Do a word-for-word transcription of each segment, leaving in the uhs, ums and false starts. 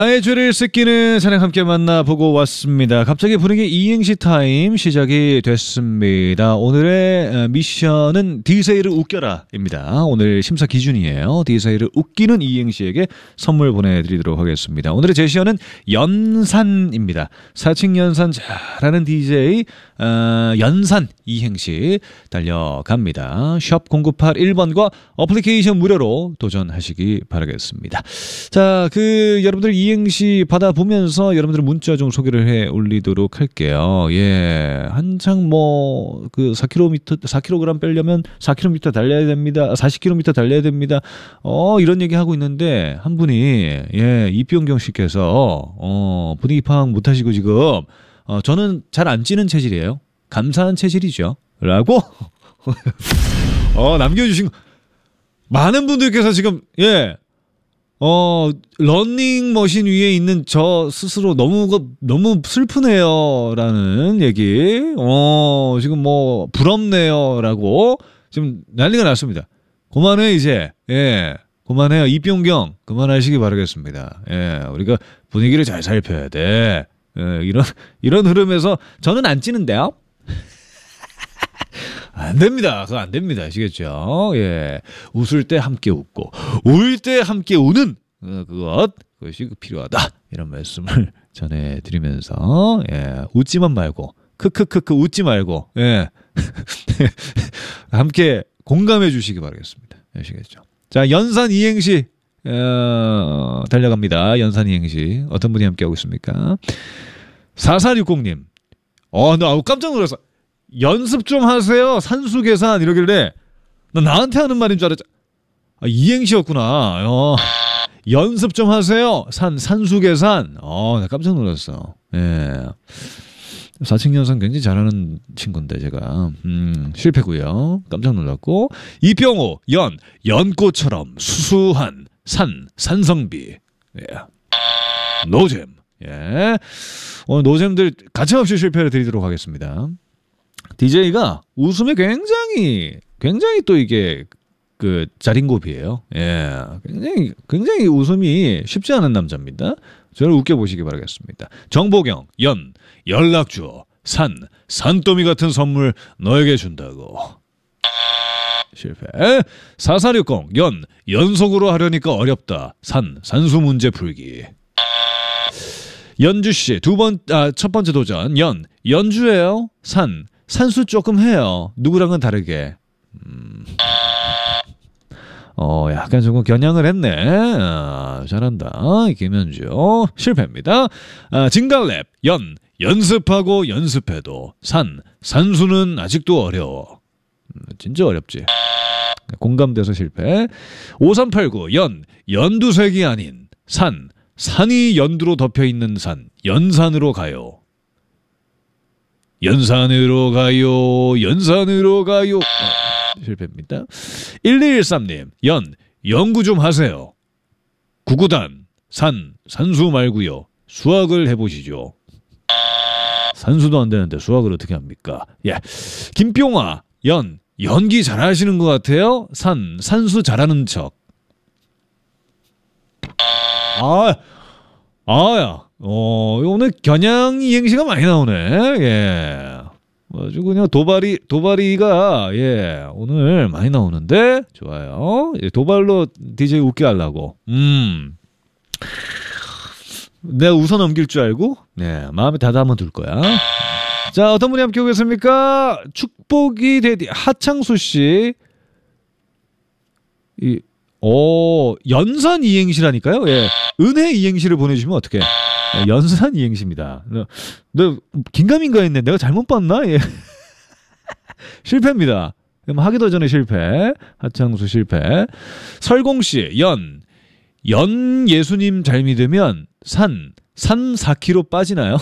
나의 죄를 씻기는 찬양 함께 만나보고 왔습니다. 갑자기 분위기 이행시 타임 시작이 됐습니다. 오늘의 미션은 디제이를 웃겨라 입니다. 오늘 심사 기준이에요. 디제이를 웃기는 이행시에게 선물 보내드리도록 하겠습니다. 오늘의 제시어는 연산입니다. 사칭 연산 잘하는 디제이 어, 연산 이행시 달려갑니다. 샵 공구팔일 번과 어플리케이션 무료로 도전하시기 바라겠습니다. 자, 그 여러분들 이행시 받아보면서 여러분들 문자 좀 소개를 해 올리도록 할게요. 예, 한창 뭐 그 사 킬로미터 사 킬로그램 빼려면 사 킬로미터 달려야 됩니다. 사십 킬로미터 달려야 됩니다. 어, 이런 얘기 하고 있는데 한 분이 예, 이병경 씨께서 어, 분위기 파악 못 하시고 지금 어, 저는 잘 안 찌는 체질이에요. 감사한 체질이죠. 라고 어, 남겨주신 많은 분들께서 지금 예, 어, 러닝머신 위에 있는 저 스스로 너무 너무 슬프네요라는 얘기. 어, 지금 뭐 부럽네요라고 지금 난리가 났습니다. 그만해 이제. 예. 그만해요. 이병경 그만하시기 바라겠습니다. 예. 우리가 분위기를 잘 살펴야 돼. 예, 이런 이런 흐름에서 저는 안 찌는데요. 안 됩니다. 그거 안 됩니다. 아시겠죠? 예. 웃을 때 함께 웃고, 울 때 함께 우는 그것, 그것이 필요하다. 이런 말씀을 전해드리면서, 예. 웃지만 말고, 크크크크 웃지 말고, 예. 함께 공감해 주시기 바라겠습니다. 아시겠죠? 자, 연산 이행시, 어, 달려갑니다. 연산 이행시. 어떤 분이 함께하고 있습니까? 사사육공 님. 어, 나 깜짝 놀랐어. 연습 좀 하세요. 산수 계산 이러길래 나 나한테 하는 말인 줄 알았지. 아, 이행시였구나. 어, 연습 좀 하세요. 산 산수 계산. 어, 나 깜짝 놀랐어. 예. 사칭 연산 굉장히 잘하는 친구인데 제가 음, 실패고요. 깜짝 놀랐고. 이병호 연 연꽃처럼 수수한 산 산성비. 예. 노잼. 예. 오늘 노잼들 가차없이 실패를 드리도록 하겠습니다. 디제이가 웃음에 굉장히 굉장히 또 이게 그 자린고비예요. 예, 굉장히 굉장히 웃음이 쉽지 않은 남자입니다. 저를 웃겨 보시기 바라겠습니다. 정보경 연 연락 줘 산 산더미 같은 선물 너에게 준다고. 실패. 사사육공 연 연속으로 하려니까 어렵다 산 산수 문제 풀기. 연주 씨 두 번 아 첫 번째 도전 연 연주예요 산 산수 조금 해요. 누구랑은 다르게. 음. 어, 약간 조금 겨냥을 했네. 아, 잘한다. 김현주. 실패입니다. 아, 진갈랩. 연. 연습하고 연습해도. 산. 산수는 아직도 어려워. 음, 진짜 어렵지. 공감돼서 실패. 오삼팔구. 연. 연두색이 아닌. 산. 산이 연두로 덮여있는 산. 연산으로 가요. 연산으로 가요. 연산으로 가요. 아, 실패입니다. 일이일삼 님. 연. 연구 좀 하세요. 구구단. 산. 산수 말고요. 수학을 해보시죠. 산수도 안 되는데 수학을 어떻게 합니까? 예. 김뿅아. 연. 연기 잘하시는 것 같아요. 산. 산수 잘하는 척. 아, 아야. 어, 오늘 겨냥 이행시가 많이 나오네. 예. 아주 그냥 도발이, 도발이가, 예, 오늘 많이 나오는데, 좋아요. 예, 도발로 디제이 웃게 하려고. 음. 내가 웃어 넘길 줄 알고, 네, 마음에 다담아 둘 거야. 자, 어떤 분이 함께 오겠습니까? 축복이 대디, 하창수 씨. 이, 오, 연산 이행시라니까요? 예. 은혜 이행시를 보내주시면 어떡해. 연산 이행시입니다. 너 긴가민가 했네. 내가 잘못 봤나? 예. 실패입니다. 하기도 전에 실패. 하창수 실패. 설공씨 연. 연 예수님 잘 믿으면 산. 산 사 킬로그램 빠지나요?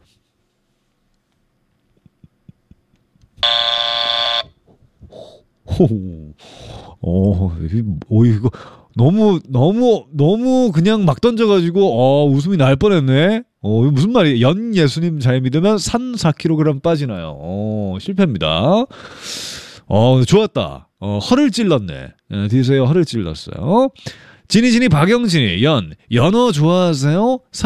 오, 오, 오, 이거 너무 너무 너무 그냥 막 던져가지고 어 웃음이 날 뻔했네. 어 무슨 말이에요? 연 예수님 잘 믿으면 산 사 킬로그램 빠지나요? 어 실패입니다. 어 좋았다. 어 허를 찔렀네. 디제이 허를 찔렀어요. 지니지니 박영진이 연 연어 좋아하세요?